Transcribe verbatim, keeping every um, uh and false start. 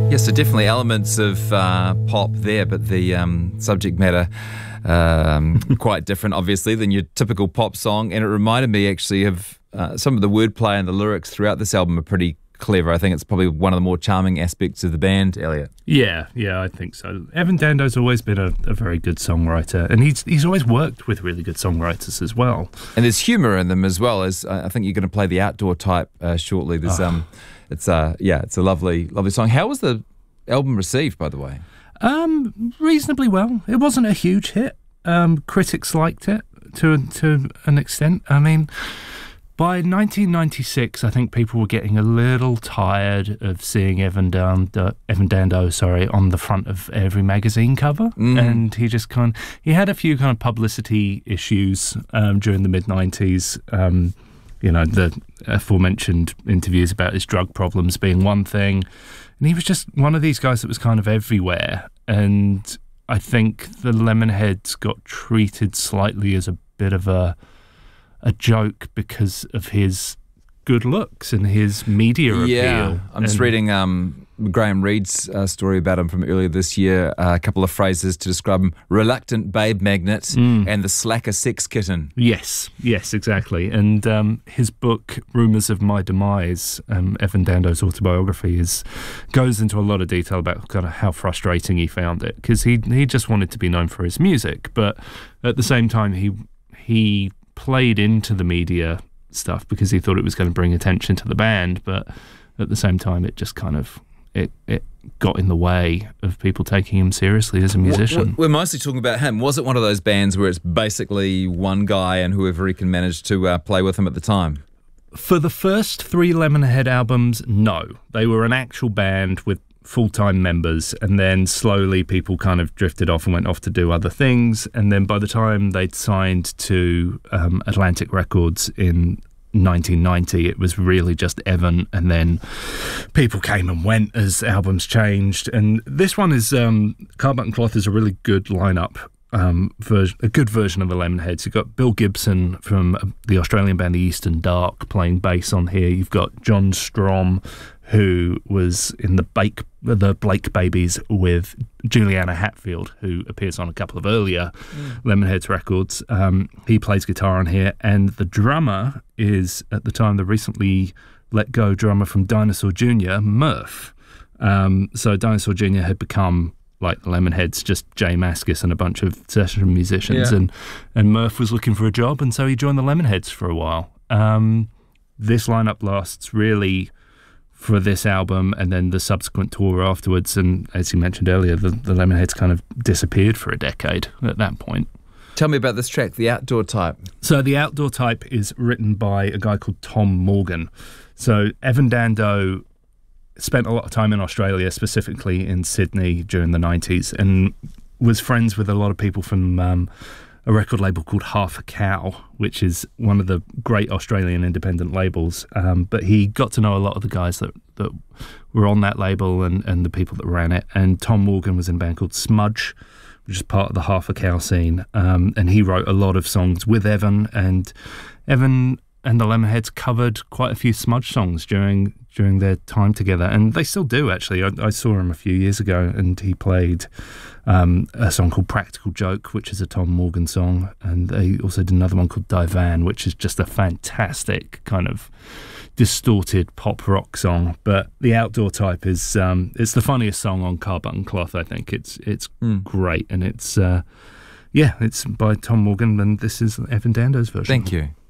Yes, so definitely elements of uh, pop there, but the um, subject matter um, quite different, obviously, than your typical pop song. And it reminded me actually of uh, some of the wordplay and the lyrics throughout this album are pretty clever. I think it's probably one of the more charming aspects of the band, Elliot. Yeah, yeah, I think so. Evan Dando's always been a, a very good songwriter, and he's he's always worked with really good songwriters as well. And there's humour in them as well. As I think you're going to play the outdoor type uh, shortly. There's oh. um, it's uh, yeah, it's a lovely, lovely song. How was the album received, by the way? Um, reasonably well. It wasn't a huge hit. Um, critics liked it to to an extent. I mean, by nineteen ninety-six, I think people were getting a little tired of seeing Evan Dando, Evan Dando, sorry, on the front of every magazine cover, mm. and he just kind of, he had a few kind of publicity issues um, during the mid nineties. Um, you know, the aforementioned interviews about his drug problems being one thing. And he was just one of these guys that was kind of everywhere. And I think the Lemonheads got treated slightly as a bit of a a joke because of his good looks and his media appeal. Yeah, I'm just and, reading um, Graham Reed's uh, story about him from earlier this year. Uh, a couple of phrases to describe him: reluctant babe magnet mm. and the slacker sex kitten. Yes, yes, exactly. And um, his book, Rumours of My Demise, um, Evan Dando's autobiography, is goes into a lot of detail about kind of how frustrating he found it, because he he just wanted to be known for his music, but at the same time he he played into the media stuff because he thought it was going to bring attention to the band, but at the same time it just kind of it it got in the way of people taking him seriously as a musician. We're mostly talking about him. Was it one of those bands where it's basically one guy and whoever he can manage to uh, play with him at the time? For the first three Lemonhead albums, no. They were an actual band with full-time members, and then slowly people kind of drifted off and went off to do other things, and then by the time they'd signed to um, Atlantic Records in nineteen ninety, it was really just Evan, and then people came and went as albums changed. And this one is um, Car Button Cloth is a really good lineup, um, version, a good version of the Lemonheads. You've got Bill Gibson from the Australian band The Eastern Dark playing bass on here. You've got John Strom, who was in the Blake, the Blake Babies with Juliana Hatfield, who appears on a couple of earlier mm. Lemonheads records. Um, he plays guitar on here, and the drummer is, at the time, the recently let go drummer from Dinosaur Junior, Murph. Um, so Dinosaur Junior had become, like the Lemonheads, just Jay Mascis and a bunch of session musicians, yeah. and, and Murph was looking for a job, and so he joined the Lemonheads for a while. Um, this lineup lasts really for this album and then the subsequent tour afterwards, and as you mentioned earlier, the, the Lemonheads kind of disappeared for a decade at that point. Tell me about this track, The Outdoor Type. So The Outdoor Type is written by a guy called Tom Morgan. So Evan Dando spent a lot of time in Australia, specifically in Sydney during the nineties, and was friends with a lot of people from um, a record label called Half a Cow, which is one of the great Australian independent labels. Um, but he got to know a lot of the guys that, that were on that label and, and the people that ran it. And Tom Morgan was in a band called Smudge, which is part of the Half a Cow scene. Um, and he wrote a lot of songs with Evan, and Evan and the Lemonheads covered quite a few Smudge songs during during their time together, and they still do, actually. I, I saw him a few years ago, and he played um, a song called Practical Joke, which is a Tom Morgan song, and they also did another one called Divan, which is just a fantastic kind of distorted pop rock song. But The Outdoor Type is um, it's the funniest song on Car Button Cloth, I think. It's it's mm. great, and it's uh, yeah, it's by Tom Morgan, and this is Evan Dando's version. Thank you.